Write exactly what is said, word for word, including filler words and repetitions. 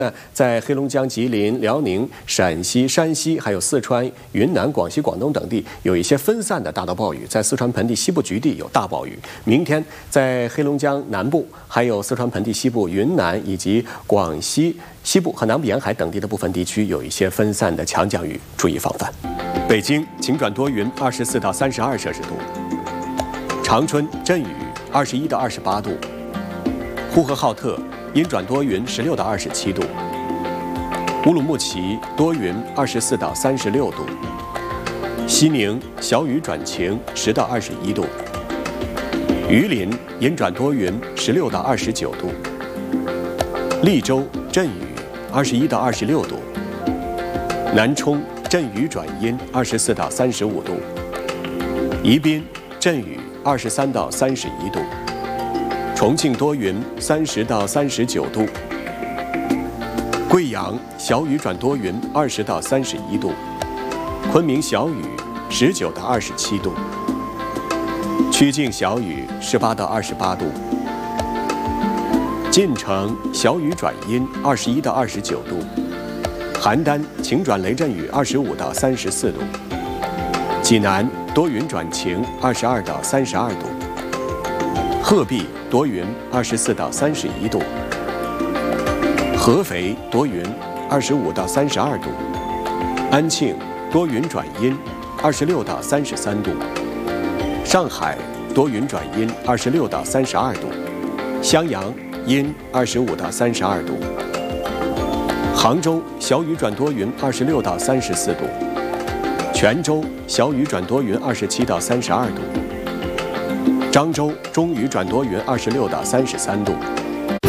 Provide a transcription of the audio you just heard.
那在黑龙江、吉林、辽宁、陕西、山西，还有四川、云南、广西、广东等地有一些分散的大到暴雨，在四川盆地西部局地有大暴雨。明天在黑龙江南部、还有四川盆地西部、云南以及广西西部和南部沿海等地的部分地区有一些分散的强降雨，注意防范。北京晴转多云，二十四到三十二摄氏度；长春阵雨，二十一到二十八度；呼和浩特阴转多云，十六到二十七度；乌鲁木齐多云，二十四到三十六度；西宁小雨转晴，十到二十一度；榆林阴转多云，十六到二十九度；利州阵雨，二十一到二十六度；南充阵雨转阴，二十四到三十五度；宜宾阵雨，二十三到三十一度；重庆多云，三十到三十九度；贵阳小雨转多云，二十到三十一度；昆明小雨，十九到二十七度；曲靖小雨，十八到二十八度；晋城小雨转阴，二十一到二十九度；邯郸晴转雷阵雨，二十五到三十四度；济南多云转晴，二十二到三十二度；鹤壁多云，二十四到三十一度；合肥多云，二十五到三十二度；安庆多云转阴，二十六到三十三度；上海多云转阴，二十六到三十二度；襄阳阴，二十五到三十二度；杭州小雨转多云，二十六到三十四度；泉州小雨转多云，二十七到三十二度；漳州中雨转多云，二十六到三十三度。